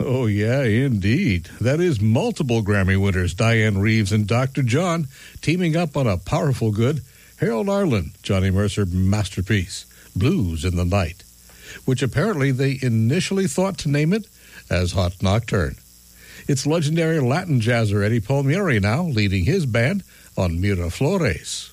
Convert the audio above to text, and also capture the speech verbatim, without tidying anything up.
Oh, yeah, indeed. That is multiple Grammy winners, Diane Reeves and Doctor John, teaming up on a powerful good Harold Arlen, Johnny Mercer masterpiece, Blues in the Night, which apparently they initially thought to name it as Hot Nocturne. It's legendary Latin jazzer Eddie Palmieri now leading his band on Miraflores.